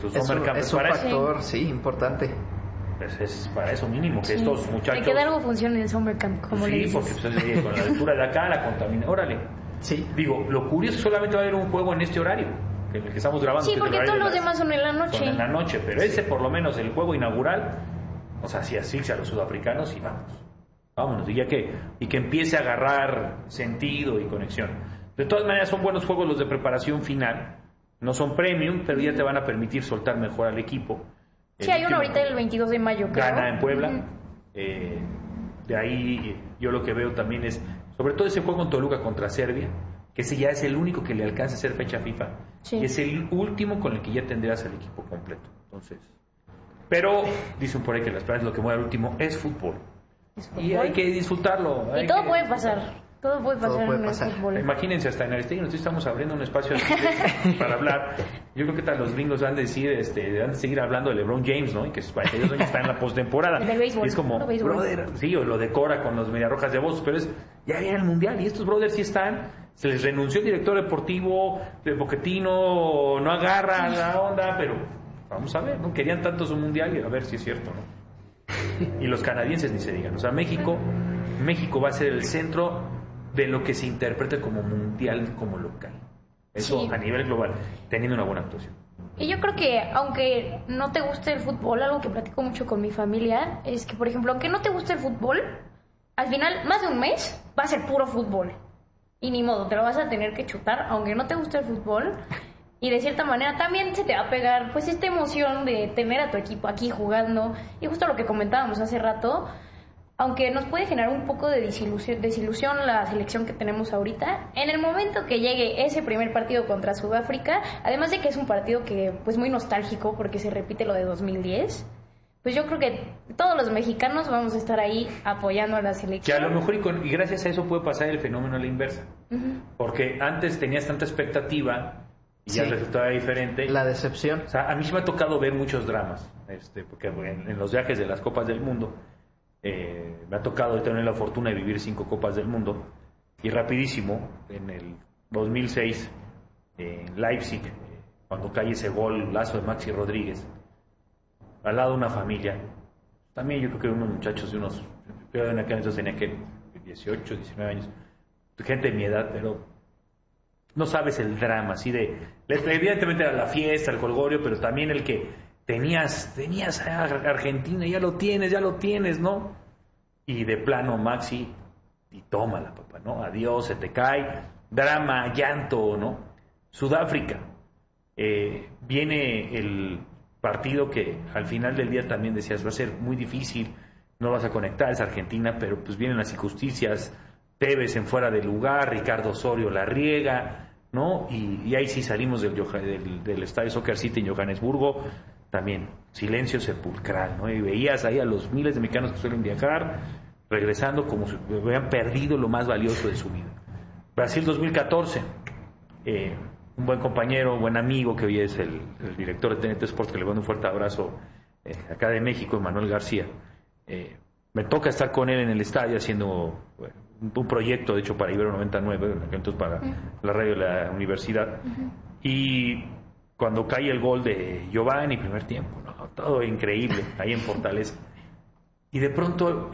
Es un factor, sí, importante. Pues es para eso mínimo, que estos muchachos... Que algo funcione en el Summer Camp, como le dices. Sí, porque pues, con la altura de acá, la contamina. Órale. Sí. Digo, lo curioso es que solamente va a haber un juego en este horario, en el que estamos grabando. Sí, porque todos los demás son en la noche. Son en la noche, pero ese por lo menos, el juego inaugural, o sea, si asfixia a los sudafricanos y vámonos, y que empiece a agarrar sentido y conexión. De todas maneras, son buenos juegos los de preparación final. No son premium, pero ya te van a permitir soltar mejor al equipo. Sí, hay uno ahorita el 22 de mayo, creo. Gana en Puebla. De ahí yo lo que veo también es, sobre todo ese juego en Toluca contra Serbia, que ese ya es el único que le alcanza a ser fecha FIFA. Sí. Y es el último con el que ya tendrás al equipo completo. Entonces, pero dicen por ahí que las playas lo que mueve al último es fútbol. Y hay que disfrutarlo. Y todo puede pasar. Todo puede pasar en el fútbol. Imagínense, hasta en Aristegui nosotros estamos abriendo un espacio para hablar. Yo creo que tal los gringos van a decir, van a seguir hablando de LeBron James, ¿no? Y que sus 42 años está en la postemporada. Y es como, brother, sí, o lo decora con los Mediarrojas de Boston, pero ya viene el Mundial y estos brothers sí están. Se les renunció el director deportivo, el Pochettino no agarra la onda, pero vamos a ver, ¿no? Querían tanto su Mundial y a ver si es cierto, ¿no? Y los canadienses ni se digan. O sea, México va a ser el centro de lo que se interpreta como mundial, como local. Eso sí, a nivel global, teniendo una buena actuación. Y yo creo que, aunque no te guste el fútbol, algo que platico mucho con mi familia, es que, por ejemplo, aunque no te guste el fútbol, al final, más de un mes, va a ser puro fútbol. Y ni modo, te lo vas a tener que chutar, aunque no te guste el fútbol. Y de cierta manera también se te va a pegar, pues, esta emoción de tener a tu equipo aquí jugando. Y justo lo que comentábamos hace rato, aunque nos puede generar un poco de desilusión la selección que tenemos ahorita, en el momento que llegue ese primer partido contra Sudáfrica, además de que es un partido que pues muy nostálgico porque se repite lo de 2010, pues yo creo que todos los mexicanos vamos a estar ahí apoyando a la selección. Que a lo mejor y gracias a eso puede pasar el fenómeno a la inversa, porque antes tenías tanta expectativa y ya el resultado era diferente. La decepción. O sea, a mí sí me ha tocado ver muchos dramas, porque en los viajes de las Copas del Mundo, me ha tocado tener la fortuna de vivir 5 Copas del Mundo y rapidísimo en el 2006 en Leipzig, cuando cae ese golazo de Maxi Rodríguez al lado de una familia, también yo creo que unos muchachos de unos, yo en aquel entonces tenía que 18, 19 años, gente de mi edad, pero no sabes el drama así de, evidentemente era la fiesta, el jolgorio, pero también el que tenías a Argentina, ya lo tienes, ¿no? Y de plano, Maxi, y tómala, papá, ¿no? Adiós, se te cae, drama, llanto, ¿no? Sudáfrica, viene el partido que al final del día también decías, va a ser muy difícil, no vas a conectar, es Argentina, pero pues vienen las injusticias, Tevez en fuera de lugar, Ricardo Osorio la riega, ¿no? Y ahí sí salimos del estadio Soccer City en Johannesburgo, también silencio sepulcral, ¿no? Y veías ahí a los miles de mexicanos que suelen viajar regresando como si hubieran perdido lo más valioso de su vida. Brasil 2014, un buen compañero, buen amigo que hoy es el director de TNT Sports, que le mando un fuerte abrazo, acá de México, Manuel García. Me toca estar con él en el estadio haciendo un proyecto, de hecho, para Ibero 99, entonces para la radio de la universidad. Y cuando cae el gol de Giovanni, primer tiempo, ¿no? Todo increíble, ahí en Fortaleza. Y de pronto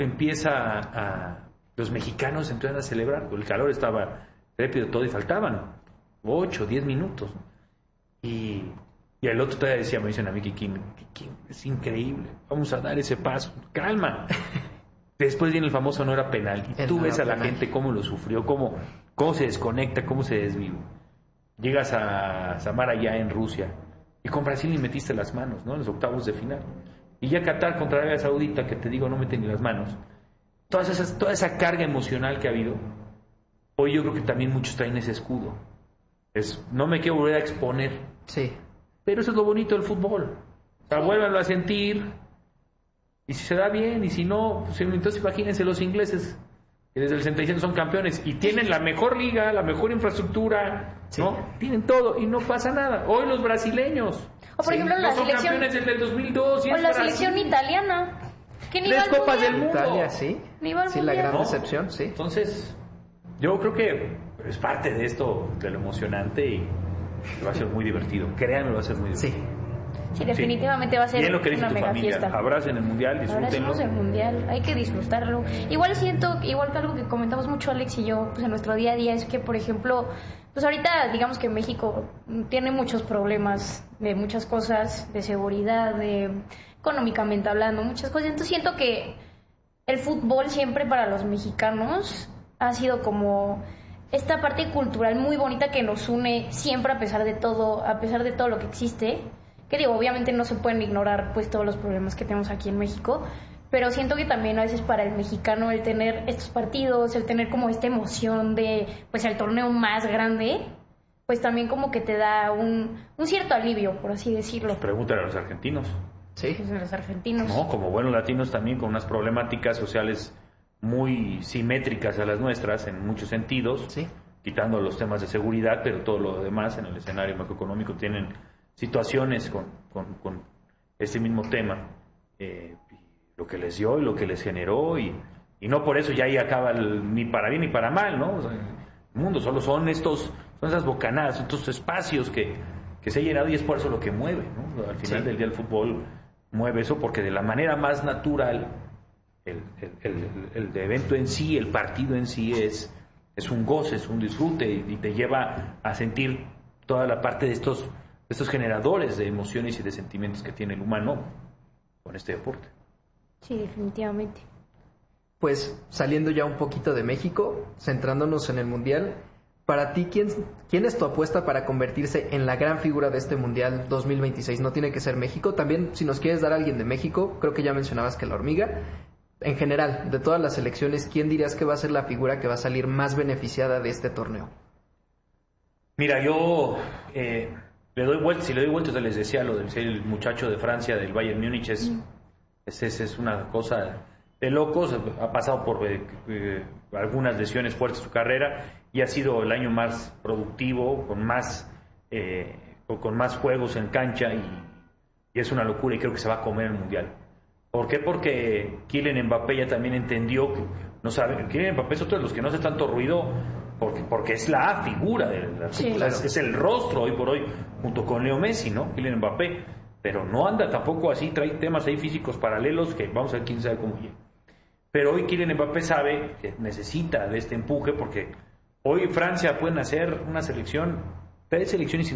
los mexicanos empiezan a celebrar, el calor estaba trépido todo y faltaban 8, 10 minutos. Y el otro todavía decía, me dicen a mí, que es increíble, vamos a dar ese paso, calma. Después viene el famoso no era penal, y tú ves a la gente cómo lo sufrió, cómo se desconecta, cómo se desvive. Llegas a Samara ya en Rusia y con Brasil le metiste las manos, ¿no? En los octavos de final. Y ya Qatar contra Arabia Saudita, que te digo, no meten ni las manos. Toda esa carga emocional que ha habido, hoy yo creo que también muchos traen ese escudo. No me quiero volver a exponer. Sí. Pero eso es lo bonito del fútbol. O sea, vuélvanlo a sentir. Y si se da bien, y si no, pues entonces imagínense los ingleses, que desde el 67 son campeones y tienen la mejor liga, la mejor infraestructura, ¿no? Sí. Tienen todo y no pasa nada. Hoy los brasileños, o por ejemplo, la son selección, campeones desde el 2002. O la selección italiana, que ni 3 copas del mundo. Italia, sí. Sí, la gran decepción, sí. Entonces, yo creo que es parte de esto, de lo emocionante, y va a ser muy divertido. Créanme, va a ser muy divertido. Sí. Sí, definitivamente va a ser bien lo que dice una tu mega familia. fiesta. Abracen el Mundial, disfrútenlo. Abracemos el Mundial, hay que disfrutarlo. Igual siento, igual que algo que comentamos mucho Alex y yo, pues en nuestro día a día, es que, por ejemplo, pues ahorita digamos que México tiene muchos problemas de muchas cosas, de seguridad, de económicamente hablando, muchas cosas. Entonces siento que el fútbol siempre para los mexicanos ha sido como esta parte cultural muy bonita que nos une siempre a pesar de todo lo que existe. Que digo, obviamente no se pueden ignorar pues todos los problemas que tenemos aquí en México, pero siento que también a veces para el mexicano el tener estos partidos, el tener como esta emoción de pues el torneo más grande, pues también como que te da un cierto alivio, por así decirlo. Pregúntale a los argentinos. Sí. Pues los argentinos. No, como buenos latinos también con unas problemáticas sociales muy simétricas a las nuestras en muchos sentidos, sí, quitando los temas de seguridad, pero todo lo demás en el escenario macroeconómico tienen situaciones con este mismo tema, lo que les dio y lo que les generó, y no por eso ya ahí acaba ni para bien ni para mal, ¿no? O sea, el mundo solo son esas bocanadas, estos espacios que se ha llenado, y es por eso lo que mueve, ¿no? Al final del día el fútbol mueve eso, porque de la manera más natural el evento en sí, el partido en sí es un goce, es un disfrute, y te lleva a sentir toda la parte de estos generadores de emociones y de sentimientos que tiene el humano con este deporte. Sí, definitivamente. Pues saliendo ya un poquito de México, centrándonos en el Mundial, para ti, ¿quién es tu apuesta para convertirse en la gran figura de este Mundial 2026? No tiene que ser México, también si nos quieres dar a alguien de México, creo que ya mencionabas que la Hormiga. En general, de todas las selecciones, ¿quién dirías que va a ser la figura que va a salir más beneficiada de este torneo? Mira, yo le doy vueltas, les decía lo del el muchacho de Francia, del Bayern Múnich, es una cosa de locos. Ha pasado por algunas lesiones fuertes en su carrera y ha sido el año más productivo, con más juegos en cancha, y es una locura, y creo que se va a comer el Mundial. ¿Por qué? Porque Kylian Mbappé ya también entendió que no sabe. Kylian Mbappé es otro de los que no hace tanto ruido porque es la figura de la sí, claro. Es el rostro hoy por hoy junto con Leo Messi, ¿no? Kylian Mbappé, pero no anda tampoco así, trae temas ahí físicos paralelos que vamos a ver quién sabe cómo llega. Pero hoy Kylian Mbappé sabe que necesita de este empuje, porque hoy Francia pueden hacer una selección, 3 selecciones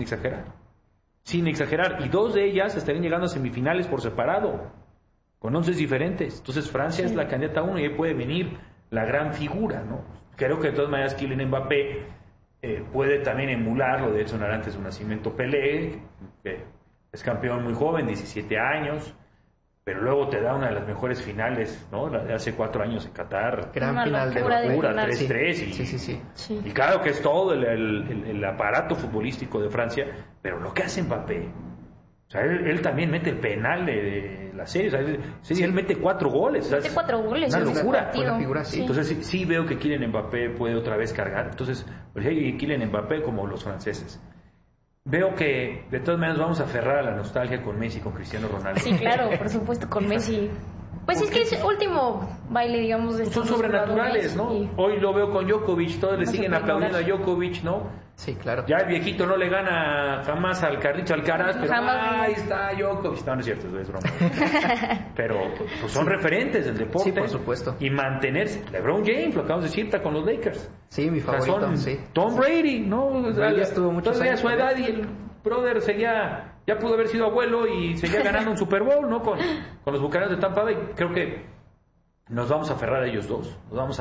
sin exagerar, y 2 de ellas estarían llegando a semifinales por separado, con 11 diferentes. Entonces Francia es la candidata 1 y ahí puede venir la gran figura, ¿no? Creo que de todas maneras Kylian Mbappé puede también emular lo de Edson Arantes de su nacimiento, Pelé, que es campeón muy joven, 17 años, pero luego te da una de las mejores finales, ¿no? La de hace 4 años en Qatar. Gran una final de locura, 3-3. Sí. Y claro que es todo el aparato futbolístico de Francia, pero lo que hace Mbappé, o sea, él también mete el penal de la serie, o sea, él mete 4 goles. Mete 4 goles. Una locura. Una figura, sí. Entonces sí veo que Kylian Mbappé puede otra vez cargar. Entonces, pues, Kylian Mbappé como los franceses. Veo que de todas maneras vamos a aferrar a la nostalgia con Messi, con Cristiano Ronaldo. Sí, claro, por supuesto, con Messi. Pues es que es el último baile, digamos, de son sobrenaturales, ¿no? Sí. Hoy lo veo con Djokovic, todos le siguen aplaudiendo a Djokovic, ¿no? Sí, claro. Ya el viejito no le gana jamás al Carlitos Alcaraz, pero ahí está Djokovic. No es cierto, es broma. Pero pues son referentes del deporte. Sí, por supuesto. Y mantenerse. LeBron James, lo acabamos de decir, está con los Lakers. Sí, mi favorito, son sí. Tom Brady, ¿no? Brady estuvo muchos todavía a años su edad, y el brother seguía, ya pudo haber sido abuelo y seguía ganando un Super Bowl, ¿no? Con los Bucaneros de Tampa Bay. Creo que nos vamos a aferrar a ellos dos. Los vamos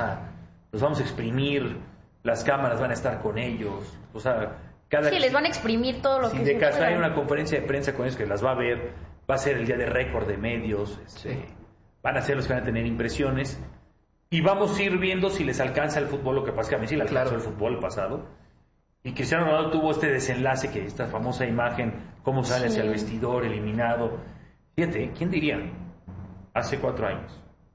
a exprimir. Las cámaras van a estar con ellos. O sea, les van a exprimir todo lo que de casa hay una conferencia de prensa con ellos que las va a ver. Va a ser el día de récord de medios. Van a ser los que van a tener impresiones. Y vamos a ir viendo si les alcanza el fútbol. Lo que pasa es que a mí sí le alcanzó el fútbol pasado. Y Cristiano Ronaldo tuvo este desenlace, que esta famosa imagen, cómo sale hacia el vestidor, eliminado. Fíjate, ¿quién diría? Hace 4 años.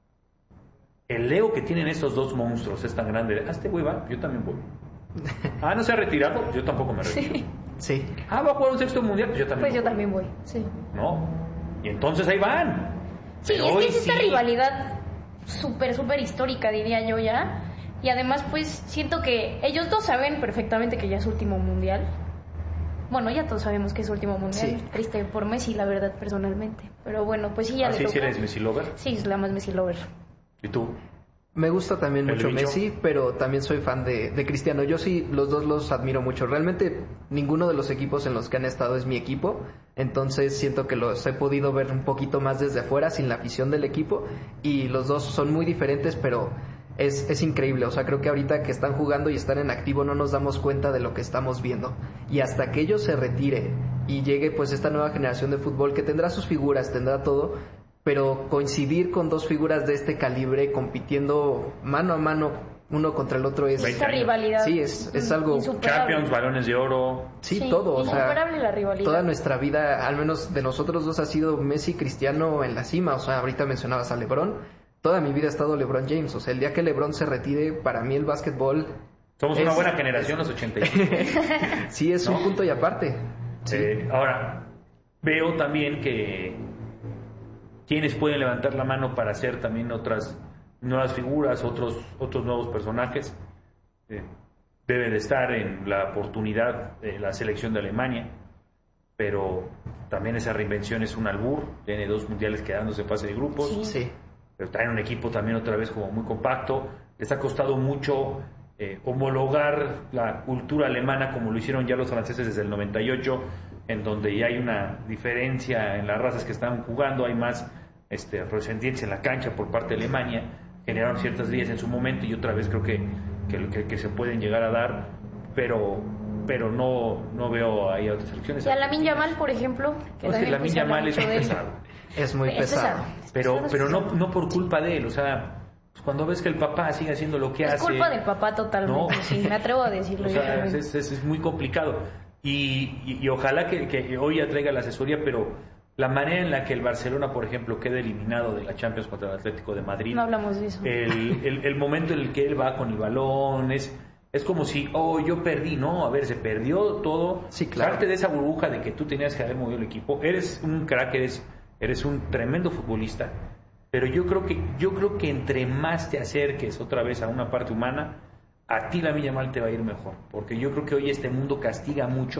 El ego que tienen estos dos monstruos es tan grande. Este güey va, yo también voy. No se ha retirado, yo tampoco me retiro. Sí. Va a jugar un 6º mundial, pues yo también. Pues yo también voy, sí. ¿No? Y entonces ahí van. Sí, pero es que es esta rivalidad súper histórica, diría yo ya. Y además, pues, siento que ellos dos saben perfectamente que ya es último mundial. Bueno, ya todos sabemos que es su último mundial. Sí. Triste por Messi, la verdad, personalmente. Pero bueno, pues sí, ya le ¿Así toca. si eres Messi lover? Sí, es la más Messi lover. ¿Y tú? Me gusta también ¿El mucho bicho? Messi, pero también soy fan de Cristiano. Yo sí, los dos los admiro mucho. Realmente ninguno de los equipos en los que han estado es mi equipo, entonces siento que los he podido ver un poquito más desde afuera, sin la afición del equipo, y los dos son muy diferentes, pero es increíble. O sea, creo que ahorita que están jugando y están en activo no nos damos cuenta de lo que estamos viendo. Y hasta que ellos se retire y llegue pues esta nueva generación de fútbol que tendrá sus figuras, tendrá todo, pero coincidir con dos figuras de este calibre compitiendo mano a mano uno contra el otro es... Esta rivalidad. Sí, es algo... insuperable. Champions, balones de oro. Sí, todo, o sea, insuperable la rivalidad. toda nuestra vida, al menos de nosotros dos, ha sido Messi y Cristiano en la cima. O sea, ahorita mencionabas a LeBron, toda mi vida ha estado LeBron James. O sea, el día que LeBron se retire, para mí el básquetbol... Somos una buena generación, los 85. Sí, es un punto y aparte. Sí. Ahora, veo también que quienes pueden levantar la mano para hacer también otras nuevas figuras, otros nuevos personajes. Debe de estar en la oportunidad de la selección de Alemania, pero también esa reinvención es un albur. Tiene 2 mundiales quedándose en fase de grupos. Sí. Pero traen un equipo también otra vez como muy compacto. Les ha costado mucho homologar la cultura alemana como lo hicieron ya los franceses desde el 98, en donde ya hay una diferencia en las razas que están jugando, hay más resentientes en la cancha por parte de Alemania, generaron ciertas líneas en su momento y otra vez creo que se pueden llegar a dar, pero no veo ahí a otras selecciones. Y a Lamine Yamal, por ejemplo, que también Lamine se habla Yamal es mucho de él. pesado. Es muy pesado. Pero no por culpa de él, o sea, pues cuando ves que el papá sigue haciendo lo que hace... Es culpa del papá totalmente, No. sí, me atrevo a decirlo. O sea, directamente. es muy complicado. Y ojalá que hoy ya traiga la asesoría, pero la manera en la que el Barcelona, por ejemplo, quede eliminado de la Champions contra el Atlético de Madrid... No hablamos de eso. El momento en el que él va con el balón es como si, yo perdí. No, a ver, se perdió todo. Sí, claro. Salte de esa burbuja de que tú tenías que haber movido el equipo. Eres un crack, eres un tremendo futbolista. Pero yo creo que entre más te acerques otra vez a una parte humana, a ti Lamine Yamal te va a ir mejor. Porque yo creo que hoy este mundo castiga mucho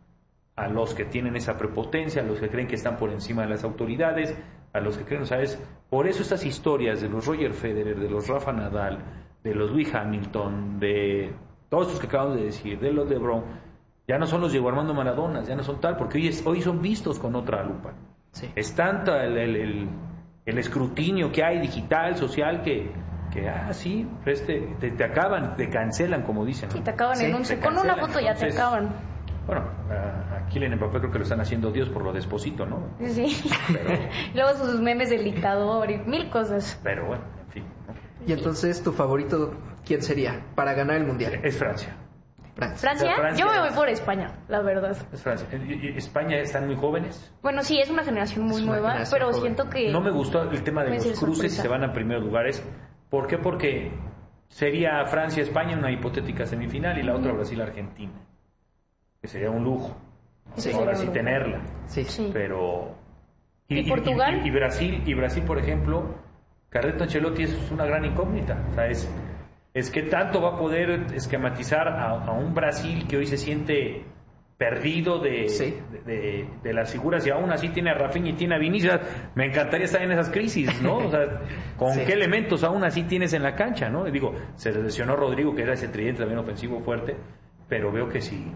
a los que tienen esa prepotencia, a los que creen que están por encima de las autoridades, a los que creen, ¿sabes? Por eso estas historias de los Roger Federer, de los Rafa Nadal, de los Lewis Hamilton, de todos estos que acabamos de decir, de los LeBron, ya no son los Diego Armando Maradonas, ya no son tal, porque hoy son vistos con otra lupa. Sí. Es tanto el escrutinio que hay digital, social, que sí, te acaban, te cancelan, como dicen, ¿no? Sí, te acaban Sí, en te con una cancelan. foto ya te Entonces, acaban. Bueno, a Kylian Mbappé creo que lo están haciendo Dios por lo de Esposito, ¿no? Sí. Pero- Luego sus memes del dictador y mil cosas. Pero bueno, en fin, ¿no? Y entonces, ¿tu favorito quién sería para ganar el Mundial? Es Francia. ¿Francia? Francia Yo me voy es- por España, la verdad. Es Francia. Y España están muy jóvenes. Bueno, sí, es una generación muy Es una nueva, generación pero joven. siento que... No me gustó el tema de puede los ser cruces y sorpresa. se van a primeros lugares. ¿Por qué? Porque sería Francia-España una hipotética semifinal y la otra Brasil-Argentina. Que sería un lujo. Sí, Ahora sería sí un lujo. tenerla. Sí. Sí. Pero... ¿Y Portugal? Y Brasil, por ejemplo, Carleto Ancelotti es una gran incógnita. O sea, es que tanto va a poder esquematizar a un Brasil que hoy se siente perdido Sí. de las figuras y aún así tiene a Rafinha y tiene a Vinicius. Me encantaría estar en esas crisis, ¿no? O sea, ¿con Sí. qué elementos aún así tienes en la cancha, no? Digo, se lesionó Rodrigo, que era ese tridente también ofensivo fuerte, pero veo que si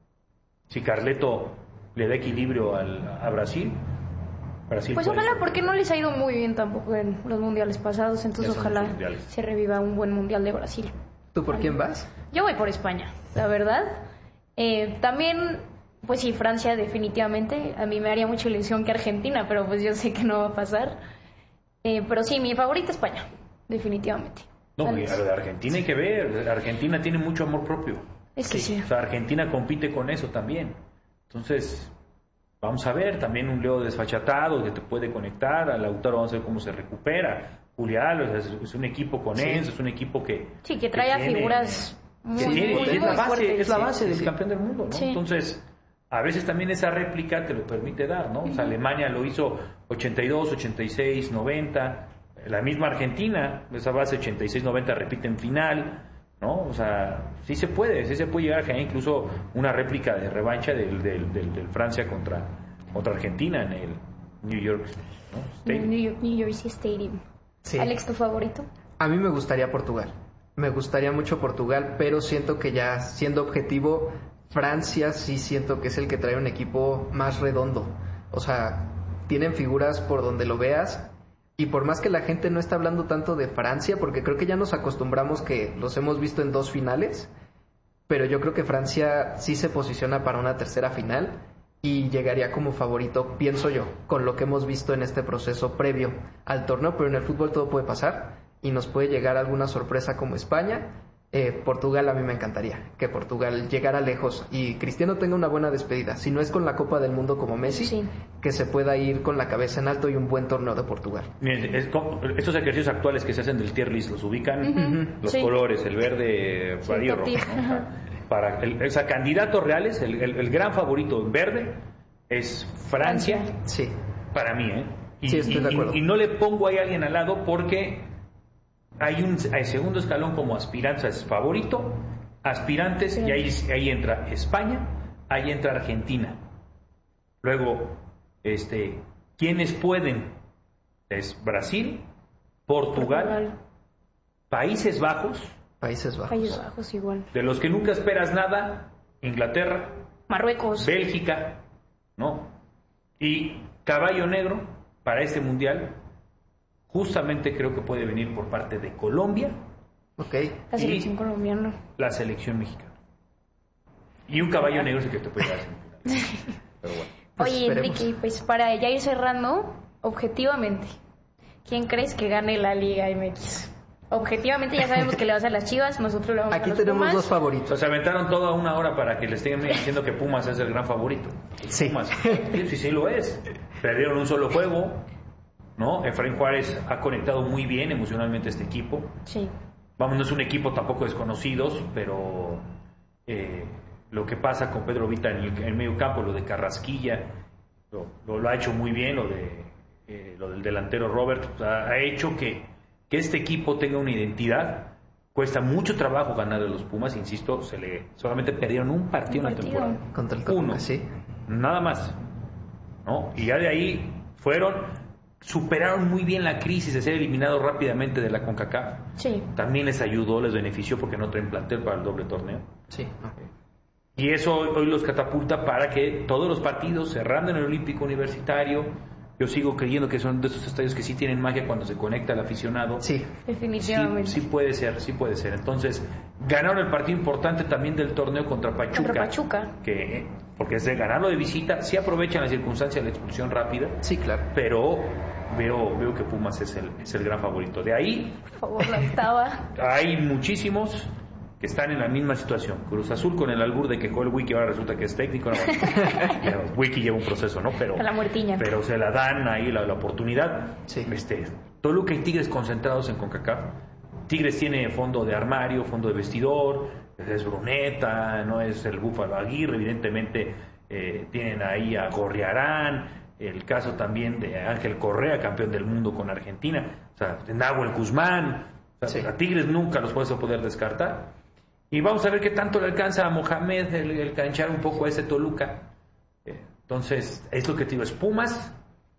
Carleto le da equilibrio a Brasil Pues puede ojalá, ser. porque no les ha ido muy bien tampoco en los mundiales pasados, entonces Ya son ojalá los mundiales. se reviva un buen mundial de Brasil. ¿Tú por quién vas? Yo voy por España, la verdad. También, pues sí, Francia definitivamente. A mí me haría mucha ilusión que Argentina, pero pues yo sé que no va a pasar. Pero sí, mi favorita España, definitivamente. No, Tal y vez. a lo de Argentina hay que ver. Argentina tiene mucho amor propio. Es que sí. O sea, Argentina compite con eso también. Entonces, vamos a ver. También un Leo desfachatado que te puede conectar. A Lautaro vamos a ver cómo se recupera. Julián, o sea, es un equipo con Enzo, es un equipo que... Sí, que trae a tiene- figuras muy, que tiene- muy, y es muy la base, fuertes. es la Sí, base sí, del sí. campeón del mundo, ¿no? Sí. Entonces, a veces también esa réplica te lo permite dar, ¿no? O sea, Alemania lo hizo 82, 86, 90. La misma Argentina, esa base 86-90 repite en final. ¿no? O sea, sí se puede llegar a generar incluso una réplica de revancha del Francia contra Argentina en el New York, ¿no? New Jersey Stadium. Sí. Alex, ¿tu favorito? A mí me gustaría Portugal. Me gustaría mucho Portugal, pero siento que ya siendo objetivo, Francia sí siento que es el que trae un equipo más redondo. O sea, tienen figuras por donde lo veas. Y por más que la gente no está hablando tanto de Francia, porque creo que ya nos acostumbramos que los hemos visto en 2 finales, pero yo creo que Francia sí se posiciona para una tercera final y llegaría como favorito, pienso yo, con lo que hemos visto en este proceso previo al torneo, pero en el fútbol todo puede pasar y nos puede llegar alguna sorpresa como España. Portugal, a mí me encantaría que Portugal llegara lejos y Cristiano tenga una buena despedida, si no es con la Copa del Mundo como Messi, Sí. que se pueda ir con la cabeza en alto y un buen torneo de Portugal. Miren, estos ejercicios actuales que se hacen del tier list, los ubican, los Sí. colores, el verde, Sí, amarillo, top rojo, tier. ¿no? O sea, candidatos reales, el gran favorito en verde es Francia, Sí, para mí, ¿eh? Sí, estoy de acuerdo. Y no le pongo ahí a alguien al lado porque hay segundo escalón como aspirantes, favorito, aspirantes, Sí. y ahí entra España, ahí entra Argentina. Luego, ¿quiénes pueden? Es Brasil, Portugal, Países Bajos, Países Bajos. Países Bajos igual. de los que nunca esperas nada, Inglaterra, Marruecos. Bélgica, ¿no? Y caballo negro para este mundial, justamente creo que puede venir por parte de Colombia, Ok. La selección colombiana. la selección mexicana. Y un caballo negro es el que te puede dar semifinal. Pero bueno. Pues Oye, esperemos. Enrique, pues para ya ir cerrando, objetivamente, ¿quién crees que gane la Liga MX? Objetivamente ya sabemos que le vas a las Chivas, nosotros le vamos a Aquí los tenemos Pumas. 2 O sea, favoritos. se aventaron toda una hora para que le estén diciendo que Pumas es el gran favorito. Sí. Pumas. Sí lo es. Perdieron un solo juego, ¿no? Efraín Juárez ha conectado muy bien emocionalmente a este equipo. Sí. Vamos, no es un equipo tampoco desconocidos, pero lo que pasa con Pedro Vita en el medio campo, lo de Carrasquilla, lo ha hecho muy bien, lo del delantero Robert, o sea, ha hecho que este equipo tenga una identidad. Cuesta mucho trabajo ganar a los Pumas, insisto, solamente perdieron un partido en la temporada. Contra el Toluca, Uno, sí. nada más, ¿no? Y ya de ahí superaron muy bien la crisis de ser eliminados rápidamente de la CONCACAF. Sí. También les ayudó, les benefició porque no traen plantel para el doble torneo. Sí. Y eso hoy los catapulta para que todos los partidos, cerrando en el Olímpico Universitario, yo sigo creyendo que son de esos estadios que sí tienen magia cuando se conecta el aficionado. Sí. Definitivamente. Sí puede ser, sí puede ser. Entonces, ganaron el partido importante también del torneo contra Pachuca. Contra Pachuca. Porque es de ganarlo de visita, sí aprovechan la circunstancia de la expulsión rápida, Sí, claro. pero veo que Pumas es el gran favorito. De ahí Por favor, la octava. hay muchísimos que están en la misma situación. Cruz Azul con el albur de que el Wiki ahora resulta que es técnico. No, bueno, Wiki lleva un proceso, ¿no? Pero, A la muertiña. pero se la dan ahí la oportunidad. Sí. Toluca y Tigres concentrados en CONCACAF. Tigres tiene fondo de armario, fondo de vestidor, es Bruneta, no es el Búfalo Aguirre, evidentemente tienen ahí a Gorriarán, el caso también de Ángel Correa, campeón del mundo con Argentina, o sea, de Nahuel Guzmán, o sea, Sí. a Tigres nunca los puedes poder descartar. Y vamos a ver qué tanto le alcanza a Mohamed el canchar un poco a ese Toluca. Entonces, es lo que te digo, es Pumas,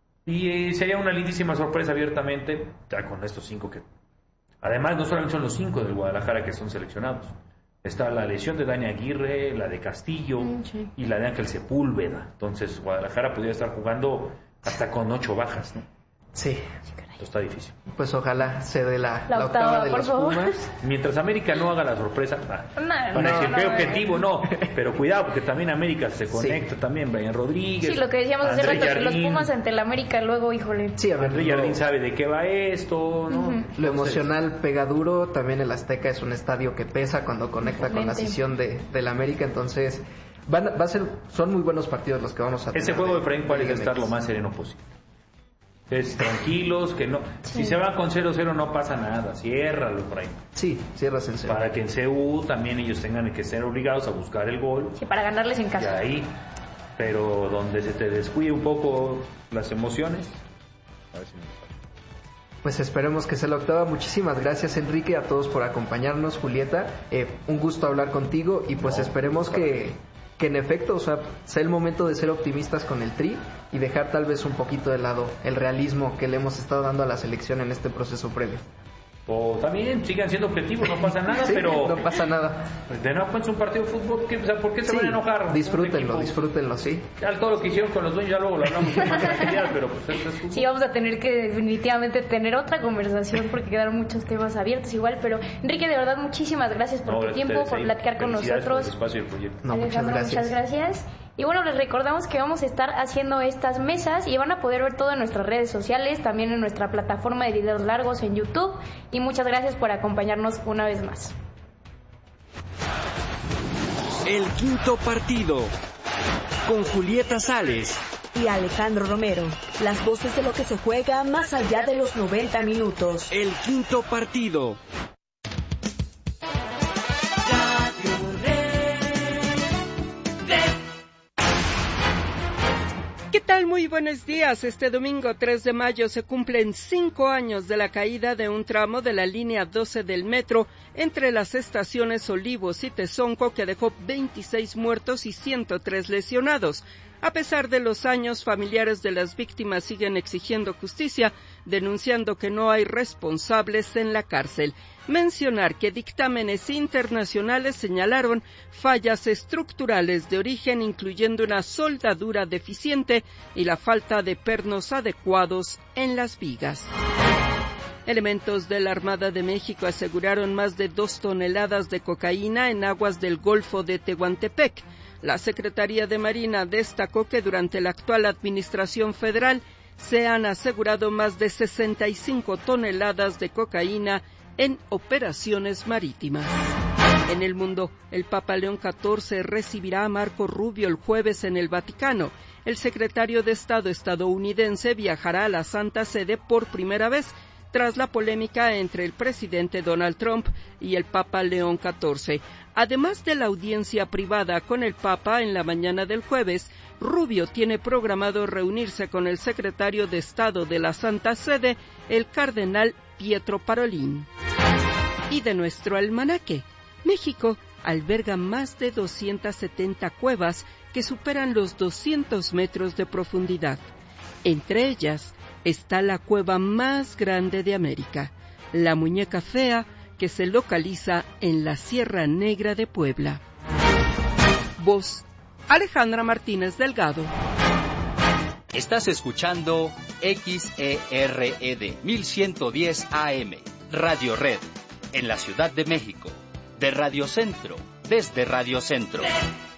y sería una lindísima sorpresa abiertamente, ya con estos 5 que... Además, no solamente son los 5 del Guadalajara que son seleccionados. Está la lesión de Dani Aguirre, la de Castillo Sí. y la de Ángel Sepúlveda. Entonces, Guadalajara podría estar jugando hasta con 8 bajas, ¿no? Sí. Esto está difícil. Pues ojalá se dé la La octava octava, de por los favor. Pumas. Mientras América no haga la sorpresa, No, van a decir, no, ¿qué no, objetivo? No, pero cuidado, porque también América se conecta, también Brian Rodríguez. Sí, lo que decíamos hace André rato, que los Jardín. Pumas ante el América, luego, híjole. Sí, a ver, André Jardín sabe de qué va esto, ¿no? Ujú. lo emocional pega duro. También el Azteca es un estadio que pesa cuando conecta con la Totalmente. afición del América. Entonces, son muy buenos partidos los que vamos a tener. Ese juego de Efraín Juárez Liga debe estar MX. lo más sereno posible. Es tranquilos, que no. Sí. Si se va con 0-0 no pasa nada, ciérralo, Efraín. Sí, cierras en cero. Para que en CU también ellos tengan que ser obligados a buscar el gol. Sí, para ganarles en Y casa. ahí, pero donde se te descuide un poco las emociones, a ver si me pasa. Pues esperemos que sea la octava. Muchísimas gracias, Enrique, a todos por acompañarnos. Julieta, un gusto hablar contigo y pues esperemos que en efecto, o sea, sea el momento de ser optimistas con el Tri y dejar tal vez un poquito de lado el realismo que le hemos estado dando a la selección en este proceso previo. O también sigan siendo objetivos, no pasa nada, sí, pero... no pasa nada. De nuevo cuenta un partido de fútbol, o sea, ¿por qué se van a enojar? Disfrútenlo, sí. Ya todo lo que hicieron con los dueños, ya luego lo hablamos más tranquilidad, pero pues eso es fútbol. Sí, vamos a tener que definitivamente tener otra conversación porque quedaron muchos temas abiertos igual, pero Enrique, de verdad, muchísimas gracias por tu tiempo, por platicar con nosotros. Por el espacio del proyecto. Alejandro, muchas gracias. Y bueno, les recordamos que vamos a estar haciendo estas mesas y van a poder ver todo en nuestras redes sociales, también en nuestra plataforma de videos largos en YouTube. Y muchas gracias por acompañarnos una vez más. El quinto partido, con Julieta Sales y Alejandro Romero, las voces de lo que se juega más allá de los 90 minutos. El quinto partido. ¿Qué tal? Muy buenos días. Este domingo 3 de mayo se cumplen 5 años de la caída de un tramo de la línea 12 del metro entre las estaciones Olivos y Tezonco, que dejó 26 muertos y 103 lesionados. A pesar de los años, familiares de las víctimas siguen exigiendo justicia, denunciando que no hay responsables en la cárcel. Mencionar que dictámenes internacionales señalaron fallas estructurales de origen, incluyendo una soldadura deficiente y la falta de pernos adecuados en las vigas. Elementos de la Armada de México aseguraron más de 2 toneladas de cocaína en aguas del Golfo de Tehuantepec. La Secretaría de Marina destacó que durante la actual administración federal se han asegurado más de 65 toneladas de cocaína en operaciones marítimas. En el mundo, el Papa León XIV recibirá a Marco Rubio el jueves en el Vaticano. El secretario de Estado estadounidense viajará a la Santa Sede por primera vez, tras la polémica entre el presidente Donald Trump y el Papa León XIV. Además de la audiencia privada con el Papa en la mañana del jueves, Rubio tiene programado reunirse con el secretario de Estado de la Santa Sede, el cardenal Pietro Parolin. Y de nuestro almanaque, México alberga más de 270 cuevas que superan los 200 metros de profundidad. Entre ellas está la cueva más grande de América, la Muñeca Fea, que se localiza en la Sierra Negra de Puebla. Voz: Alejandra Martínez Delgado. Estás escuchando XERED 1110 AM, Radio Red, en la Ciudad de México, de Radio Centro, desde Radio Centro.